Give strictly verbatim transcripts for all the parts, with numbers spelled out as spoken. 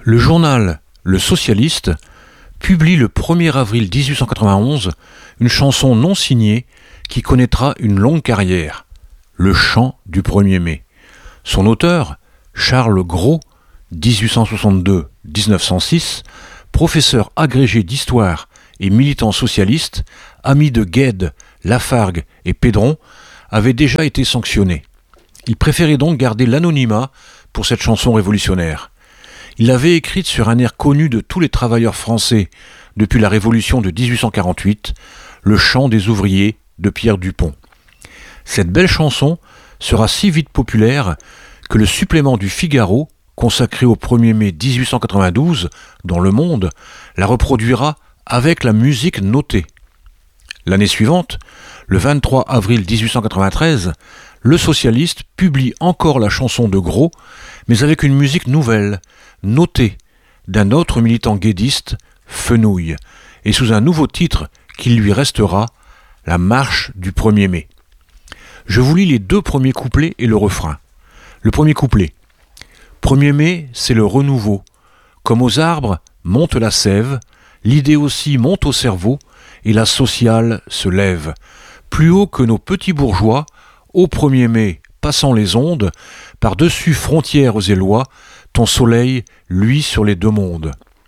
Le journal Le Socialiste publie le premier avril dix-huit cent quatre-vingt-onze une chanson non signée qui connaîtra une longue carrière, Le chant du premier mai. Son auteur, Charles Gros, dix-huit cent soixante-deux à dix-neuf cent six, professeur agrégé d'histoire et militant socialiste, ami de Gued, Lafargue et Pédron, avait déjà été sanctionné. Il préférait donc garder l'anonymat pour cette chanson révolutionnaire. Il l'avait écrite sur un air connu de tous les travailleurs français depuis la Révolution de dix-huit cent quarante-huit, Le chant des ouvriers de Pierre Dupont. Cette belle chanson sera si vite populaire que le supplément du Figaro, consacré au premier mai dix-huit cent quatre-vingt-douze dans Le Monde, la reproduira avec la musique notée. L'année suivante, le vingt-trois avril dix-huit cent quatre-vingt-treize, le Socialiste publie encore la chanson de Gros, mais avec une musique nouvelle, notée, d'un autre militant guédiste, Fenouil, et sous un nouveau titre qui lui restera, La marche du premier mai. Je vous lis les deux premiers couplets et le refrain. Le premier couplet. Premier mai, c'est le renouveau. Comme aux arbres, monte la sève, l'idée aussi monte au cerveau, et la sociale se lève. Plus haut que nos petits bourgeois, au premier mai, passant les ondes, par-dessus frontières et lois, ton soleil luit sur les deux mondes.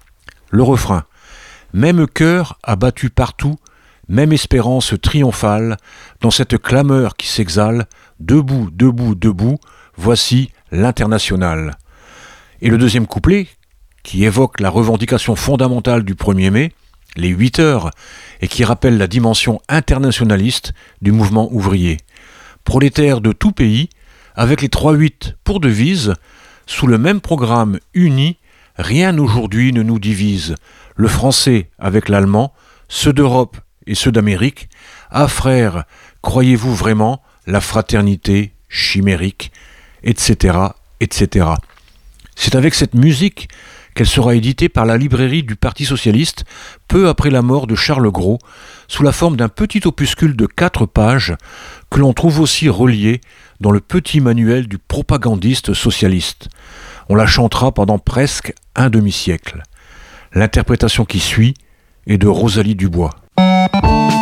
Le refrain. Même cœur abattu partout, même espérance triomphale, dans cette clameur qui s'exhale, debout, debout, debout, voici l'international. Et le deuxième couplet, qui évoque la revendication fondamentale du premier mai, les huit heures, et qui rappelle la dimension internationaliste du mouvement ouvrier. Prolétaires de tout pays, avec les trois huit pour devise, sous le même programme uni, rien aujourd'hui ne nous divise. Le français avec l'allemand, ceux d'Europe et ceux d'Amérique, ah frères, croyez-vous vraiment la fraternité chimérique, et cetera, et cetera. C'est avec cette musique qu'elle sera éditée par la librairie du Parti socialiste peu après la mort de Charles Gros, sous la forme d'un petit opuscule de quatre pages que l'on trouve aussi relié dans le petit manuel du propagandiste socialiste. On la chantera pendant presque un demi-siècle. L'interprétation qui suit est de Rosalie Dubois.